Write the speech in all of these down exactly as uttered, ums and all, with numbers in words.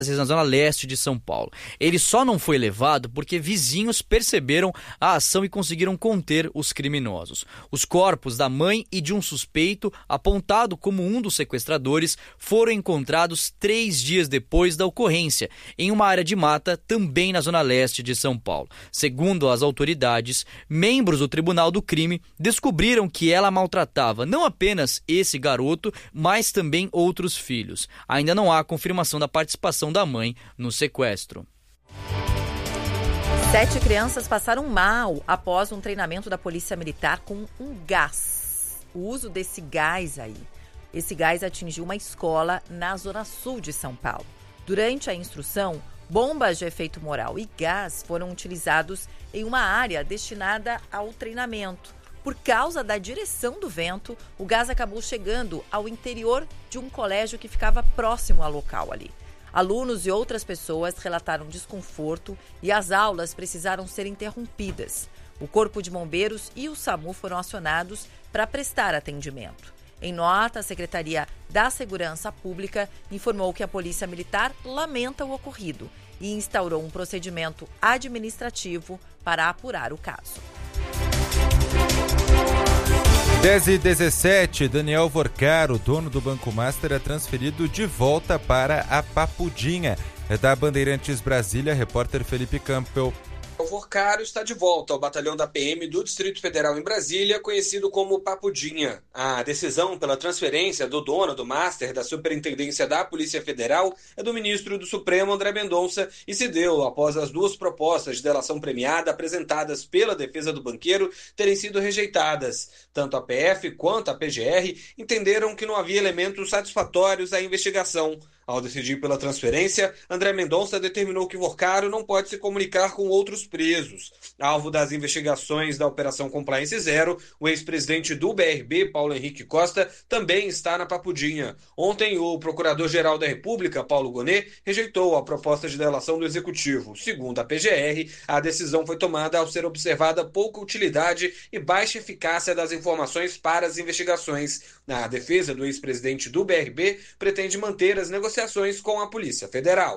na zona leste de São Paulo. Ele só não foi levado porque vizinhos perceberam a ação e conseguiram conter os criminosos. Os corpos da mãe e de um suspeito, apontado como um dos sequestradores, foram encontrados três dias depois da ocorrência, em uma área de mata também na zona leste de São Paulo. Segundo as autoridades, membros do Tribunal do Crime descobriram que ela maltratava não apenas esse garoto, mas também outros filhos. Ainda não há confirmação da participação da mãe no sequestro. Sete crianças passaram mal após um treinamento da Polícia Militar com um gás. O uso desse gás aí, esse gás atingiu uma escola na zona sul de São Paulo. Durante a instrução, bombas de efeito moral e gás foram utilizados em uma área destinada ao treinamento. Por causa da direção do vento, o gás acabou chegando ao interior de um colégio que ficava próximo ao local ali. Alunos e outras pessoas relataram desconforto e as aulas precisaram ser interrompidas. O Corpo de Bombeiros e o SAMU foram acionados para prestar atendimento. Em nota, a Secretaria da Segurança Pública informou que a Polícia Militar lamenta o ocorrido e instaurou um procedimento administrativo para apurar o caso. dez e dezessete, Daniel Vorcaro, dono do Banco Master, é transferido de volta para a Papudinha. É da Bandeirantes Brasília, repórter Felipe Campbell. O Vorcaro está de volta ao batalhão da P M do Distrito Federal em Brasília, conhecido como Papudinha. A decisão pela transferência do dono do Master da Superintendência da Polícia Federal é do ministro do Supremo, André Mendonça, e se deu após as duas propostas de delação premiada apresentadas pela defesa do banqueiro terem sido rejeitadas. Tanto a P F quanto a P G R entenderam que não havia elementos satisfatórios à investigação. Ao decidir pela transferência, André Mendonça determinou que Vorcaro não pode se comunicar com outros presos. Alvo das investigações da Operação Compliance Zero, o ex-presidente do B R B, Paulo Henrique Costa, também está na Papudinha. Ontem, o Procurador-Geral da República, Paulo Gonet, rejeitou a proposta de delação do Executivo. Segundo a P G R, a decisão foi tomada ao ser observada pouca utilidade e baixa eficácia das informações para as investigações. A defesa do ex-presidente do B R B pretende manter as negociações com a Polícia Federal.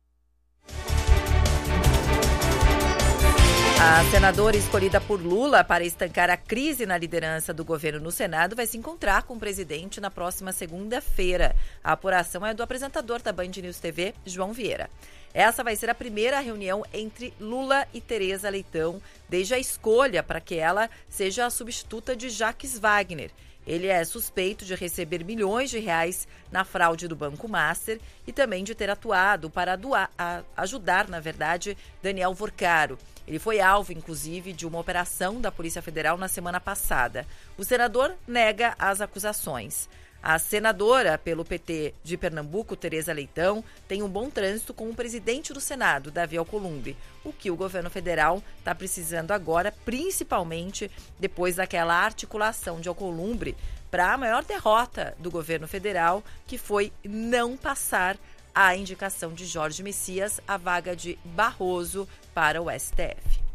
A senadora escolhida por Lula para estancar a crise na liderança do governo no Senado vai se encontrar com o presidente na próxima segunda-feira. A apuração é do apresentador da Band News T V, João Vieira. Essa vai ser a primeira reunião entre Lula e Tereza Leitão, desde a escolha para que ela seja a substituta de Jacques Wagner. Ele é suspeito de receber milhões de reais na fraude do Banco Master e também de ter atuado para doar, a, ajudar, na verdade, Daniel Vorcaro. Ele foi alvo, inclusive, de uma operação da Polícia Federal na semana passada. O senador nega as acusações. A senadora pelo P T de Pernambuco, Tereza Leitão, tem um bom trânsito com o presidente do Senado, Davi Alcolumbre, o que o governo federal está precisando agora, principalmente depois daquela articulação de Alcolumbre para a maior derrota do governo federal, que foi não passar a indicação de Jorge Messias à vaga de Barroso para o S T F.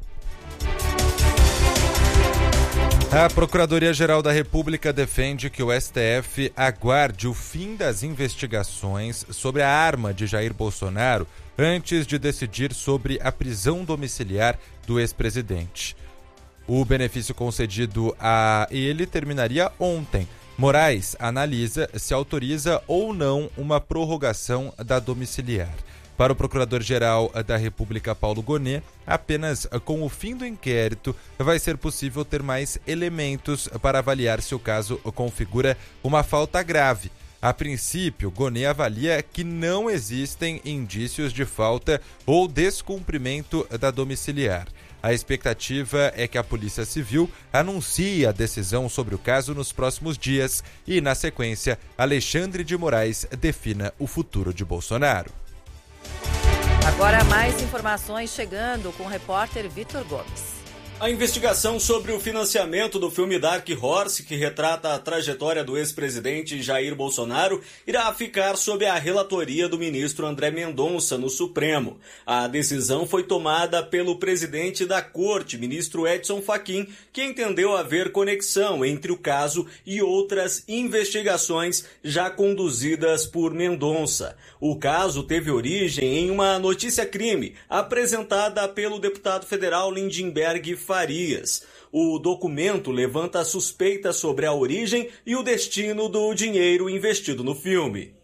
A Procuradoria-Geral da República defende que o S T F aguarde o fim das investigações sobre a arma de Jair Bolsonaro antes de decidir sobre a prisão domiciliar do ex-presidente. O benefício concedido a ele terminaria ontem. Moraes analisa se autoriza ou não uma prorrogação da domiciliar. Para o Procurador-Geral da República, Paulo Gonet, apenas com o fim do inquérito vai ser possível ter mais elementos para avaliar se o caso configura uma falta grave. A princípio, Gonet avalia que não existem indícios de falta ou descumprimento da domiciliar. A expectativa é que a Polícia Civil anuncie a decisão sobre o caso nos próximos dias e, na sequência, Alexandre de Moraes defina o futuro de Bolsonaro. Agora mais informações chegando com o repórter Vitor Gomes. A investigação sobre o financiamento do filme Dark Horse, que retrata a trajetória do ex-presidente Jair Bolsonaro, irá ficar sob a relatoria do ministro André Mendonça no Supremo. A decisão foi tomada pelo presidente da Corte, ministro Edson Fachin, que entendeu haver conexão entre o caso e outras investigações já conduzidas por Mendonça. O caso teve origem em uma notícia-crime apresentada pelo deputado federal Lindenberg Farias. O documento levanta suspeitas sobre a origem e o destino do dinheiro investido no filme.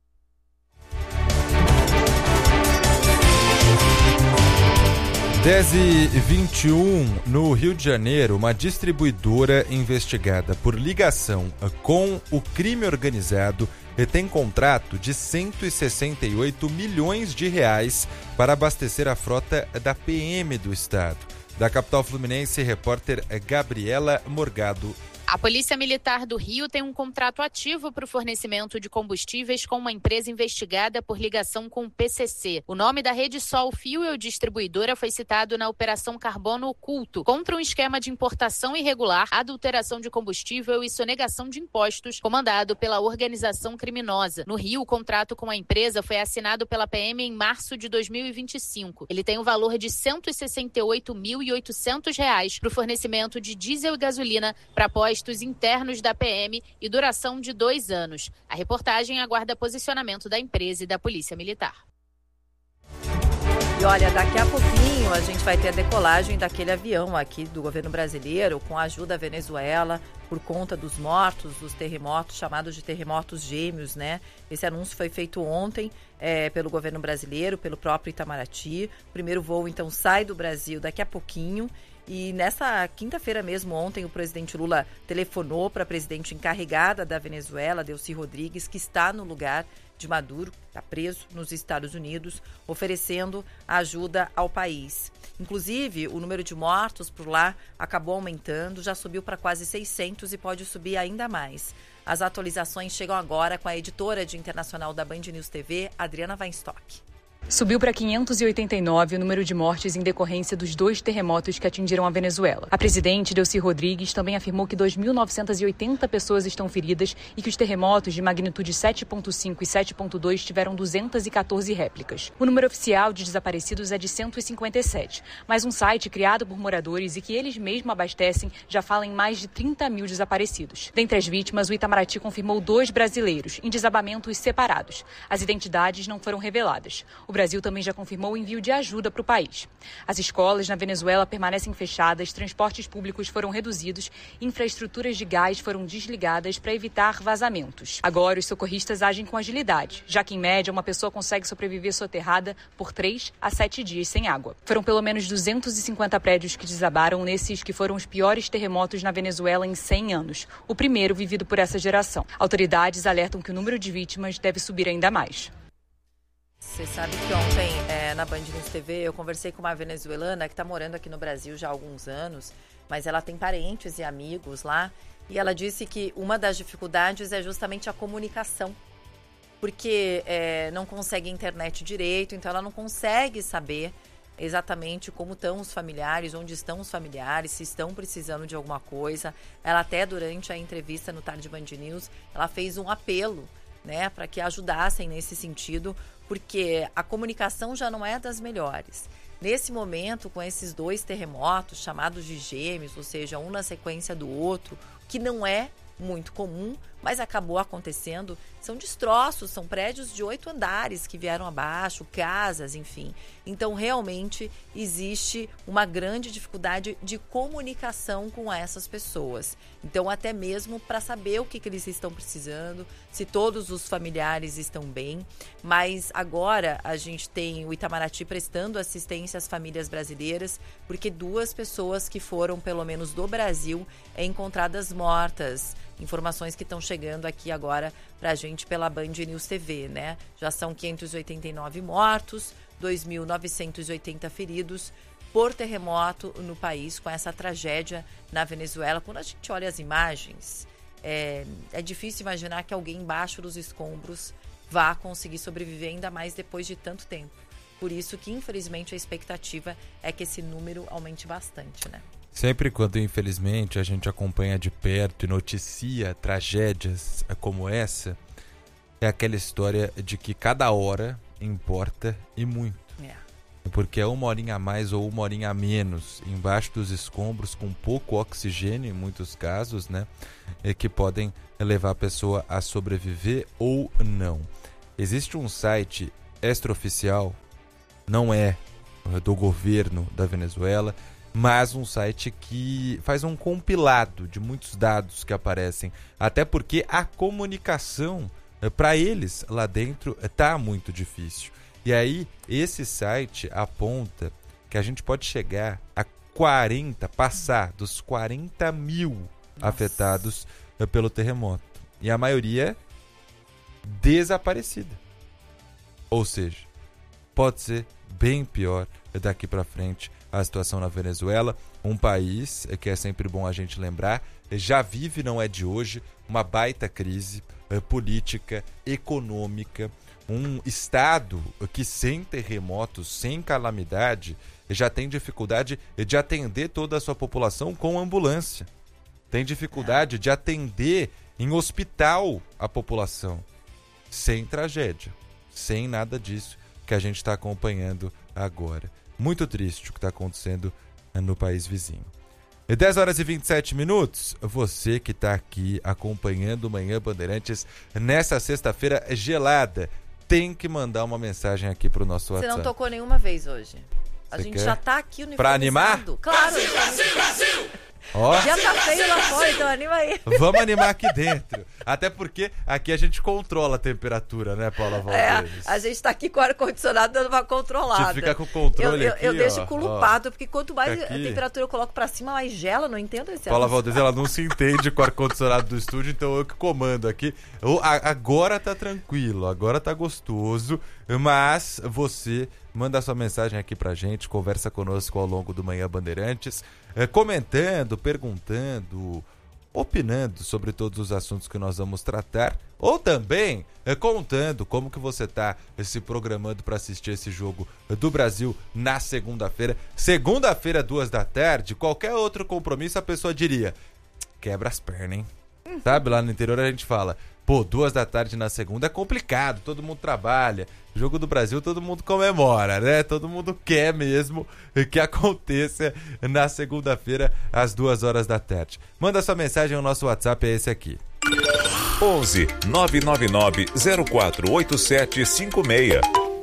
dez e vinte e um, no Rio de Janeiro, uma distribuidora investigada por ligação com o crime organizado tem contrato de cento e sessenta e oito milhões de reais para abastecer a frota da P M do estado. Da capital fluminense, repórter Gabriela Morgado. A Polícia Militar do Rio tem um contrato ativo para o fornecimento de combustíveis com uma empresa investigada por ligação com o P C C. O nome da Rede Sol Fuel Distribuidora foi citado na Operação Carbono Oculto, contra um esquema de importação irregular, adulteração de combustível e sonegação de impostos, comandado pela organização criminosa. No Rio, o contrato com a empresa foi assinado pela P M em março de dois mil e vinte e cinco. Ele tem o valor de cento e sessenta e oito mil e oitocentos reais para o fornecimento de diesel e gasolina para postos internos da P M e duração de dois anos. A reportagem aguarda posicionamento da empresa e da Polícia Militar. E olha, daqui a pouquinho a gente vai ter a decolagem daquele avião aqui do governo brasileiro com a ajuda da Venezuela por conta dos mortos, dos terremotos, chamados de terremotos gêmeos, né? Esse anúncio foi feito ontem é, pelo governo brasileiro, pelo próprio Itamaraty. O primeiro voo, então, sai do Brasil daqui a pouquinho. E nessa quinta-feira mesmo, ontem, o presidente Lula telefonou para a presidente encarregada da Venezuela, Delcy Rodrigues, que está no lugar de Maduro, está preso nos Estados Unidos, oferecendo ajuda ao país. Inclusive, o número de mortos por lá acabou aumentando, já subiu para quase seiscentos e pode subir ainda mais. As atualizações chegam agora com a editora de internacional da Band News T V, Adriana Weinstock. Subiu para quinhentos e oitenta e nove o número de mortes em decorrência dos dois terremotos que atingiram a Venezuela. A presidente, Delcy Rodrigues, também afirmou que dois mil novecentas e oitenta pessoas estão feridas e que os terremotos de magnitude sete ponto cinco e sete ponto dois tiveram duzentas e quatorze réplicas. O número oficial de desaparecidos é de cento e cinquenta e sete, mas um site criado por moradores e que eles mesmos abastecem já fala em mais de trinta mil desaparecidos. Dentre as vítimas, o Itamaraty confirmou dois brasileiros, em desabamentos separados. As identidades não foram reveladas. O Brasil também já confirmou o envio de ajuda para o país. As escolas na Venezuela permanecem fechadas, transportes públicos foram reduzidos, infraestruturas de gás foram desligadas para evitar vazamentos. Agora, os socorristas agem com agilidade, já que, em média, uma pessoa consegue sobreviver soterrada por três a sete dias sem água. Foram pelo menos duzentos e cinquenta prédios que desabaram nesses que foram os piores terremotos na Venezuela em cem anos, o primeiro vivido por essa geração. Autoridades alertam que o número de vítimas deve subir ainda mais. Você sabe que ontem, é, na Band News T V, eu conversei com uma venezuelana que está morando aqui no Brasil já há alguns anos, mas ela tem parentes e amigos lá, e ela disse que uma das dificuldades é justamente a comunicação, porque é, não consegue internet direito, então ela não consegue saber exatamente como estão os familiares, onde estão os familiares, se estão precisando de alguma coisa. Ela até, durante a entrevista no Tarde Band News, ela fez um apelo, né, para que ajudassem nesse sentido, porque a comunicação já não é das melhores. Nesse momento, com esses dois terremotos chamados de gêmeos, ou seja, um na sequência do outro, que não é muito comum, mas acabou acontecendo, são destroços, são prédios de oito andares que vieram abaixo, casas, enfim. Então, realmente, existe uma grande dificuldade de comunicação com essas pessoas. Então, até mesmo para saber o que, que eles estão precisando, se todos os familiares estão bem. Mas agora a gente tem o Itamaraty prestando assistência às famílias brasileiras, porque duas pessoas que foram, pelo menos do Brasil, encontradas mortas. Informações que estão chegando aqui agora pra gente pela Band News T V, né? Já são quinhentos e oitenta e nove mortos, dois mil novecentos e oitenta feridos por terremoto no país, com essa tragédia na Venezuela. Quando a gente olha as imagens, é, é difícil imaginar que alguém embaixo dos escombros vá conseguir sobreviver, ainda mais depois de tanto tempo. Por isso que, infelizmente, a expectativa é que esse número aumente bastante, né? Sempre quando, infelizmente, a gente acompanha de perto e noticia tragédias como essa, é aquela história de que cada hora importa e muito. É. Porque é uma horinha a mais ou uma horinha a menos embaixo dos escombros, com pouco oxigênio em muitos casos, né? É que podem levar a pessoa a sobreviver ou não. Existe um site extraoficial, não é do governo da Venezuela, mas um site que faz um compilado de muitos dados que aparecem, até porque a comunicação para eles lá dentro está muito difícil. E aí esse site aponta que a gente pode chegar a quarenta, passar dos quarenta mil Nossa. afetados pelo terremoto. E a maioria desaparecida. Ou seja, pode ser bem pior daqui para frente a situação na Venezuela, um país que é sempre bom a gente lembrar, já vive, não é de hoje, uma baita crise política, econômica, um estado que sem terremotos, sem calamidade, já tem dificuldade de atender toda a sua população com ambulância. Tem dificuldade de atender em hospital a população, sem tragédia, sem nada disso que a gente está acompanhando agora. Muito triste o que está acontecendo no país vizinho. dez horas e vinte e sete minutos, você que está aqui acompanhando o Manhã Bandeirantes nessa sexta-feira gelada, tem que mandar uma mensagem aqui pro nosso WhatsApp. Você não tocou nenhuma vez hoje. A Você gente quer? já tá aqui uniformizado. Pra animar? Claro. Brasil, Brasil, Brasil! Ó. Já tá feio lá fora, então anima aí. Vamos animar aqui dentro. Até porque aqui a gente controla a temperatura, né, Paula Valdez? É, a gente tá aqui com o ar-condicionado dando uma controlada. Você fica com o controle eu, eu, aqui, Eu deixo ó, culpado, ó. porque quanto mais Aqui. a temperatura eu coloco pra cima, mais gela, não entendo esse Paula Valdez, ela não se entende com o ar-condicionado do estúdio, então eu que comando aqui. Eu, a, agora tá tranquilo, agora tá gostoso, mas você manda sua mensagem aqui pra gente, conversa conosco ao longo do Manhã Bandeirantes, é, comentando, perguntando, opinando sobre todos os assuntos que nós vamos tratar, ou também é, contando como que você tá se programando para assistir esse jogo do Brasil na segunda-feira. Segunda-feira, duas da tarde, qualquer outro compromisso a pessoa diria, quebra as pernas, hein? Sabe, lá no interior a gente fala, pô, duas da tarde na segunda é complicado, todo mundo trabalha, jogo do Brasil todo mundo comemora, né? Todo mundo quer mesmo que aconteça na segunda-feira às duas horas da tarde. Manda sua mensagem, o nosso WhatsApp é esse aqui. onze nove nove nove zero quatro oito sete cinco seis.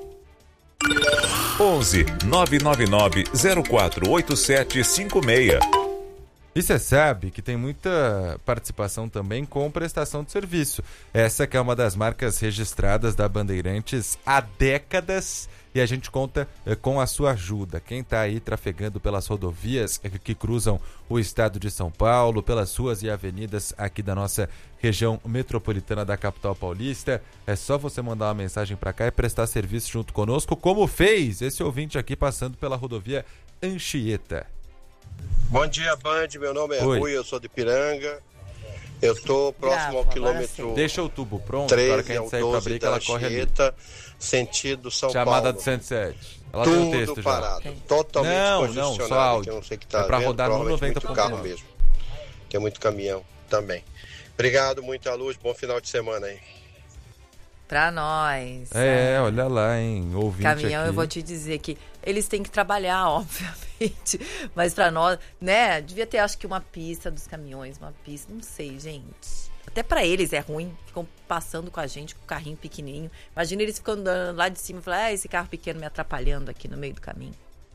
onze nove nove nove zero quatro oito sete cinco seis. E você sabe que tem muita participação também com prestação de serviço. Essa que é uma das marcas registradas da Bandeirantes há décadas e a gente conta eh, com a sua ajuda. Quem está aí trafegando pelas rodovias eh, que cruzam o estado de São Paulo, pelas ruas e avenidas aqui da nossa região metropolitana da capital paulista, é só você mandar uma mensagem para cá e prestar serviço junto conosco, como fez esse ouvinte aqui passando pela rodovia Anchieta. Bom dia, Band. Meu nome é Oi. Rui, eu sou de Piranga. Eu estou próximo ao Grava, quilômetro Deixa o tubo pronto, agora que treze a ao gente sair pra doze abrir, que da ela corre ali. Anchieta, sentido São Chamada Paulo. do cento e sete. Ela deu o texto Tudo já. parado, totalmente Não, não, congestionado. só áudio. Que eu não sei o que tá É pra vendo, rodar no provavelmente noventa muito ponto carro nove. mesmo. Tem muito caminhão também. Obrigado, muita luz, bom final de semana aí. Pra nós. É, olha lá, hein, ouvinte Caminhão, aqui. eu vou te dizer que eles têm que trabalhar, obviamente, mas pra nós, né, devia ter, acho que uma pista dos caminhões, uma pista, não sei, gente. Até pra eles é ruim, ficam passando com a gente com o carrinho pequenininho. Imagina eles ficando andando lá de cima e falando, ah, esse carro pequeno me atrapalhando aqui no meio do caminho.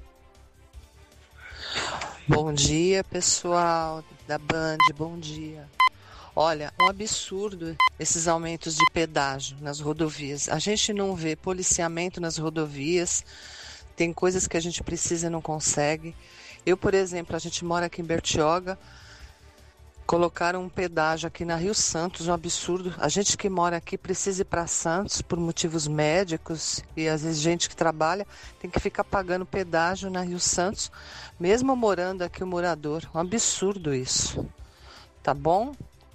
Bom dia, pessoal da Band, bom dia. Olha, um absurdo esses aumentos de pedágio nas rodovias. A gente não vê policiamento nas rodovias, tem coisas que a gente precisa e não consegue. Eu, por exemplo, a gente mora aqui em Bertioga, colocaram um pedágio aqui na Rio Santos, um absurdo. A gente que mora aqui precisa ir para Santos por motivos médicos e às vezes gente que trabalha tem que ficar pagando pedágio na Rio Santos, mesmo morando aqui o morador. Um absurdo isso. Tá bom?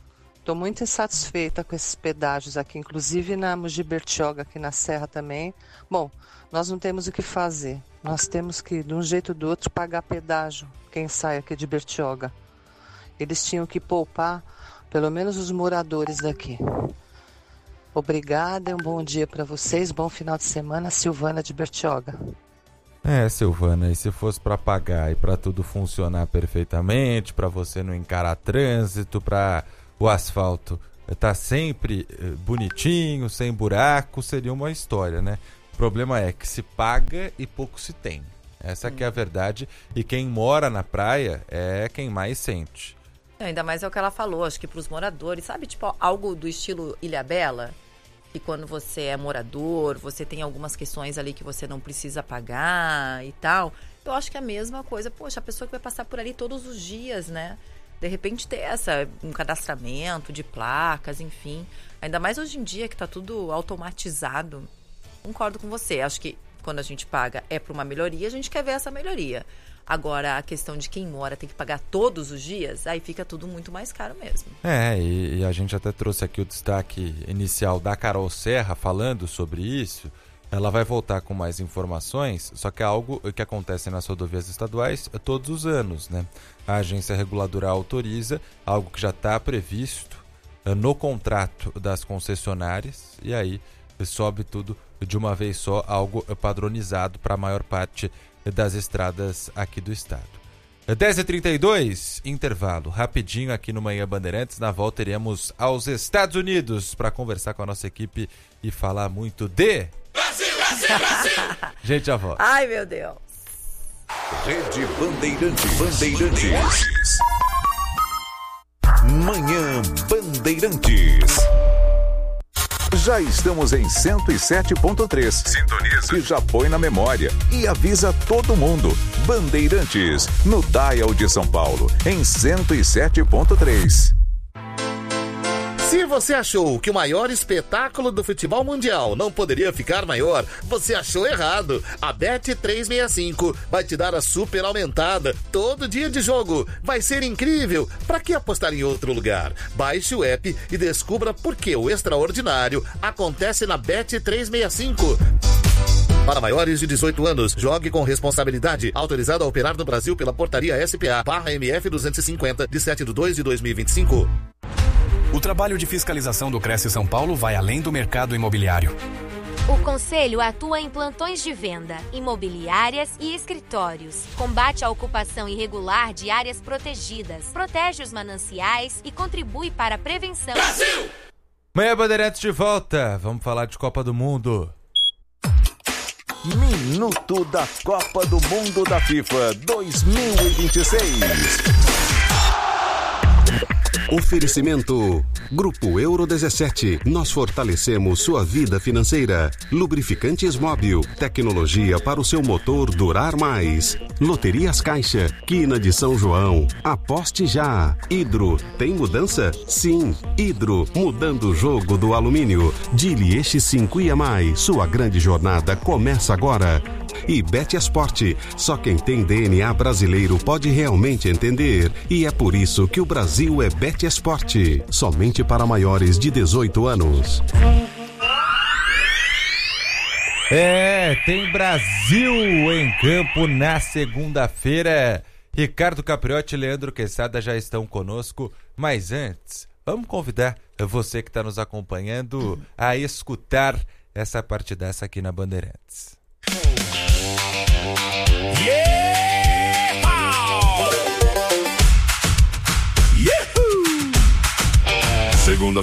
Estou muito insatisfeita com esses pedágios aqui, inclusive na Mogi Bertioga, aqui na Serra também. Bom, nós não temos o que fazer. Nós temos que, de um jeito ou do outro, pagar pedágio, quem sai aqui de Bertioga. Eles tinham que poupar, pelo menos os moradores daqui. Obrigada e um bom dia para vocês. Bom final de semana, Silvana de Bertioga. É, Silvana, e se fosse para pagar e para tudo funcionar perfeitamente, para você não encarar trânsito, para o asfalto tá sempre bonitinho, sem buraco, seria uma história, né? O problema é que se paga e pouco se tem. Essa hum. que é a verdade. E quem mora na praia é quem mais sente. Ainda mais é o que ela falou, acho que para os moradores, sabe, tipo algo do estilo Ilhabela, que quando você é morador, você tem algumas questões ali que você não precisa pagar e tal. Eu acho que é a mesma coisa, poxa, a pessoa que vai passar por ali todos os dias, né? De repente ter essa, um cadastramento de placas, enfim. Ainda mais hoje em dia que tá tudo automatizado. Concordo com você, acho que quando a gente paga é para uma melhoria, a gente quer ver essa melhoria. Agora, a questão de quem mora tem que pagar todos os dias, aí fica tudo muito mais caro mesmo. É, e, e a gente até trouxe aqui o destaque inicial da Carol Serra falando sobre isso. Ela vai voltar com mais informações, só que é algo que acontece nas rodovias estaduais todos os anos, né? A agência reguladora autoriza algo que já está previsto no contrato das concessionárias e aí sobe tudo de uma vez só, algo padronizado para a maior parte das estradas aqui do estado. dez e trinta e dois, intervalo rapidinho aqui no Manhã Bandeirantes. Na volta iremos aos Estados Unidos para conversar com a nossa equipe e falar muito de... Brasil, Brasil, Brasil! Gente, já volta. Ai, meu Deus. Rede Bandeirantes. Bandeirantes. Manhã Bandeirantes. Já estamos em cento e sete ponto três. Sintoniza. Que já põe na memória e avisa todo mundo. Bandeirantes, no Dial de São Paulo, em cento e sete ponto três. Se você achou que o maior espetáculo do futebol mundial não poderia ficar maior, você achou errado. A Bet trezentos e sessenta e cinco vai te dar a super aumentada todo dia de jogo. Vai ser incrível. Para que apostar em outro lugar? Baixe o app e descubra por que o extraordinário acontece na Bet trezentos e sessenta e cinco. Para maiores de dezoito anos, jogue com responsabilidade. Autorizado a operar no Brasil pela portaria S P A barra M F duzentos e cinquenta, de sete de dois de dois mil e vinte e cinco. O trabalho de fiscalização do Cresce São Paulo vai além do mercado imobiliário. O Conselho atua em plantões de venda, imobiliárias e escritórios. Combate a ocupação irregular de áreas protegidas, protege os mananciais e contribui para a prevenção. Brasil! Manhã Bandeirantes de volta. Vamos falar de Copa do Mundo. Minuto da Copa do Mundo da FIFA dois mil e vinte e seis. Oferecimento Grupo Euro dezessete. Nós fortalecemos sua vida financeira. Lubrificantes Móbil. Tecnologia para o seu motor durar mais. Loterias Caixa. Quina de São João. Aposte já. Hidro. Tem mudança? Sim. Hidro. Mudando o jogo do alumínio. Dilieste cinco e mais. Sua grande jornada começa agora. E Bet Esporte. Só quem tem D N A brasileiro pode realmente entender. E é por isso que o Brasil é Bet Esporte. Somente para maiores de dezoito anos. É, tem Brasil em campo na segunda-feira. Ricardo Capriotti e Leandro Quesada já estão conosco. Mas antes, vamos convidar você que está nos acompanhando a escutar essa partidaça aqui na Bandeirantes. Yeah! Yahoo! Segunda